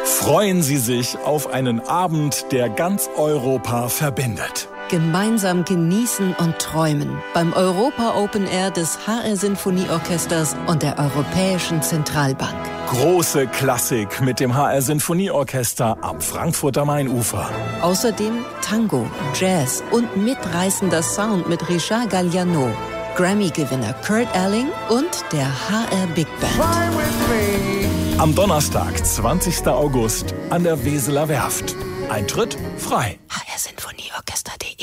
Freuen Sie sich auf einen Abend, der ganz Europa verbindet. Gemeinsam genießen und träumen beim Europa Open Air des HR Sinfonieorchesters und der Europäischen Zentralbank. Große Klassik mit dem HR Sinfonieorchester am Frankfurter Mainufer. Außerdem Tango, Jazz und mitreißender Sound mit Richard Galliano, Grammy-Gewinner Kurt Elling und der HR Big Band. Am Donnerstag, 20. August, an der Weseler Werft. Eintritt frei. hrsinfonieorchester.de.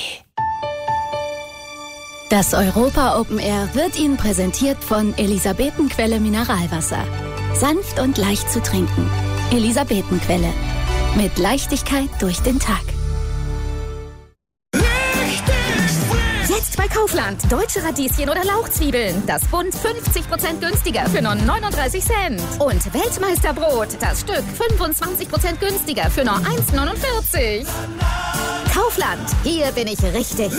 Das Europa Open Air wird Ihnen präsentiert von Elisabetenquelle Mineralwasser. Sanft und leicht zu trinken. Elisabetenquelle. Mit Leichtigkeit durch den Tag. Jetzt bei Kaufland. Deutsche Radieschen oder Lauchzwiebeln. Das Bund 50% günstiger für nur 39 Cent. Und Weltmeisterbrot. Das Stück 25% günstiger für nur 1,49. Kaufland. Hier bin ich richtig.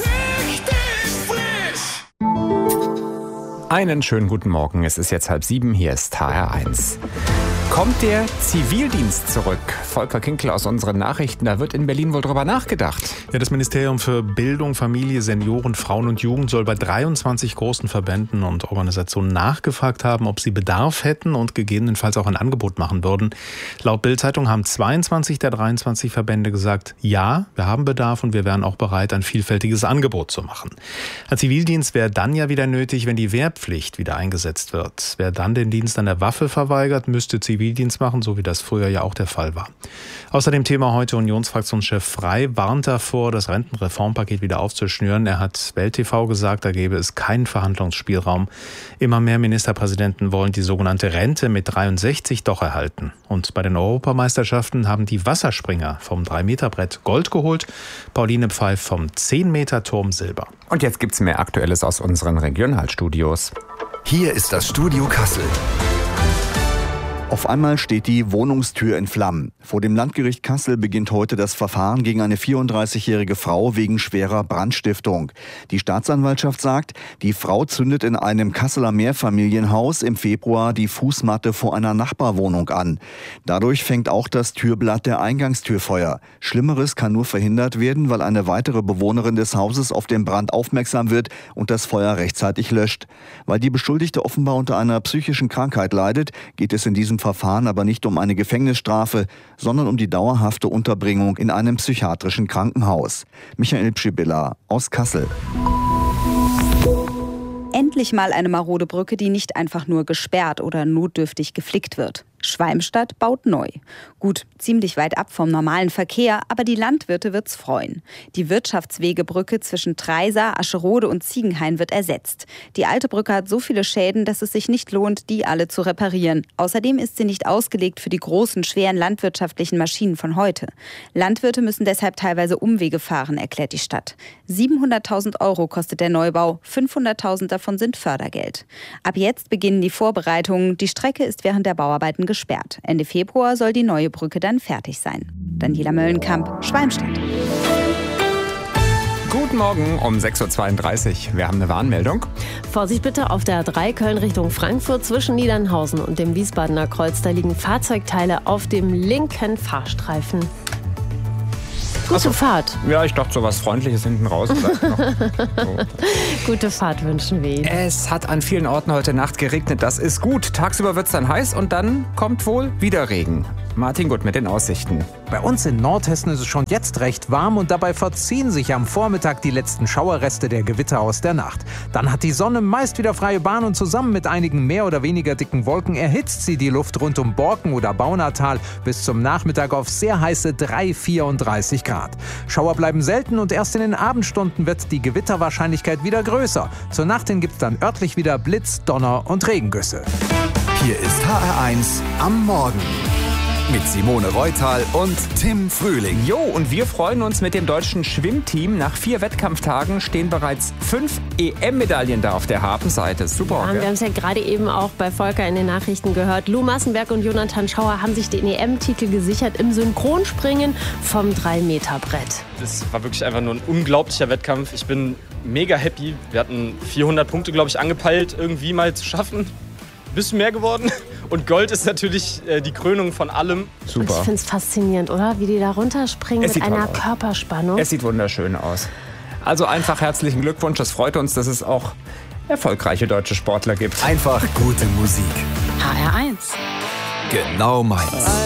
Einen schönen guten Morgen. Es ist jetzt 6:30. Hier ist HR1. Kommt der Zivildienst zurück? Volker Kinkel aus unseren Nachrichten. Da wird in Berlin wohl drüber nachgedacht. Ja, das Ministerium für Bildung, Familie, Senioren, Frauen und Jugend soll bei 23 großen Verbänden und Organisationen nachgefragt haben, ob sie Bedarf hätten und gegebenenfalls auch ein Angebot machen würden. Laut Bild-Zeitung haben 22 der 23 Verbände gesagt, ja, wir haben Bedarf und wir wären auch bereit, ein vielfältiges Angebot zu machen. Ein Zivildienst wäre dann ja wieder nötig, wenn die Wehrpflicht wieder eingesetzt wird. Wer dann den Dienst an der Waffe verweigert, müsste Zivildienst machen, so wie das früher ja auch der Fall war. Außerdem Thema heute Unionsfraktionschef Frey warnt davor, das Rentenreformpaket wieder aufzuschnüren. Er hat Welt TV gesagt, da gäbe es keinen Verhandlungsspielraum. Immer mehr Ministerpräsidenten wollen die sogenannte Rente mit 63 doch erhalten. Und bei den Europameisterschaften haben die Wasserspringer vom 3-Meter-Brett Gold geholt, Pauline Pfeif vom 10-Meter-Turm Silber. Und jetzt gibt's mehr Aktuelles aus unseren Regionalstudios. Hier ist das Studio Kassel. Auf einmal steht die Wohnungstür in Flammen. Vor dem Landgericht Kassel beginnt heute das Verfahren gegen eine 34-jährige Frau wegen schwerer Brandstiftung. Die Staatsanwaltschaft sagt, die Frau zündet in einem Kasseler Mehrfamilienhaus im Februar die Fußmatte vor einer Nachbarwohnung an. Dadurch fängt auch das Türblatt der Eingangstür Feuer. Schlimmeres kann nur verhindert werden, weil eine weitere Bewohnerin des Hauses auf den Brand aufmerksam wird und das Feuer rechtzeitig löscht. Weil die Beschuldigte offenbar unter einer psychischen Krankheit leidet, geht es in diesem Verfahren aber nicht um eine Gefängnisstrafe, sondern um die dauerhafte Unterbringung in einem psychiatrischen Krankenhaus. Michael Pschibilla aus Kassel. Endlich mal eine marode Brücke, die nicht einfach nur gesperrt oder notdürftig geflickt wird. Schwalmstadt baut neu. Gut, ziemlich weit ab vom normalen Verkehr, aber die Landwirte wird's freuen. Die Wirtschaftswegebrücke zwischen Treisa, Ascherode und Ziegenhain wird ersetzt. Die alte Brücke hat so viele Schäden, dass es sich nicht lohnt, die alle zu reparieren. Außerdem ist sie nicht ausgelegt für die großen, schweren landwirtschaftlichen Maschinen von heute. Landwirte müssen deshalb teilweise Umwege fahren, erklärt die Stadt. 700.000 € kostet der Neubau, 500.000 davon sind Fördergeld. Ab jetzt beginnen die Vorbereitungen. Die Strecke ist während der Bauarbeiten gesperrt. Ende Februar soll die neue Brücke dann fertig sein. Daniela Möllenkamp, Schwalmstadt. Guten Morgen um 6:32 Uhr. Wir haben eine Warnmeldung. Vorsicht bitte auf der A3 Köln Richtung Frankfurt zwischen Niedernhausen und dem Wiesbadener Kreuz. Da liegen Fahrzeugteile auf dem linken Fahrstreifen. Gute Fahrt. Ja, ich dachte so was Freundliches hinten raus. Gute Fahrt wünschen wir Ihnen. Es hat an vielen Orten heute Nacht geregnet. Das ist gut. Tagsüber wird es dann heiß und dann kommt wohl wieder Regen. Martin Gut mit den Aussichten. Bei uns in Nordhessen ist es schon jetzt recht warm und dabei verziehen sich am Vormittag die letzten Schauerreste der Gewitter aus der Nacht. Dann hat die Sonne meist wieder freie Bahn und zusammen mit einigen mehr oder weniger dicken Wolken erhitzt sie die Luft rund um Borken oder Baunatal bis zum Nachmittag auf sehr heiße 34 Grad. Schauer bleiben selten und erst in den Abendstunden wird die Gewitterwahrscheinlichkeit wieder größer. Zur Nacht hin gibt es dann örtlich wieder Blitz, Donner und Regengüsse. Hier ist HR1 am Morgen. Mit Simone Reutal und Tim Frühling. Jo, und wir freuen uns mit dem deutschen Schwimmteam. Nach 4 Wettkampftagen stehen bereits 5 EM-Medaillen da auf der Habenseite. Super. Ja, wir haben es ja gerade eben auch bei Volker in den Nachrichten gehört. Lou Massenberg und Jonathan Schauer haben sich den EM-Titel gesichert im Synchronspringen vom 3-Meter-Brett. Das war wirklich einfach nur ein unglaublicher Wettkampf. Ich bin mega happy. Wir hatten 400 Punkte, glaube ich, angepeilt, irgendwie mal zu schaffen. bisschen mehr geworden. Und Gold ist natürlich die Krönung von allem. Super. Und ich finde es faszinierend, oder? Wie die da runterspringen mit einer Körperspannung. Es sieht wunderschön aus. Also einfach herzlichen Glückwunsch. Das freut uns, dass es auch erfolgreiche deutsche Sportler gibt. Einfach gute Musik. HR1. Genau meins.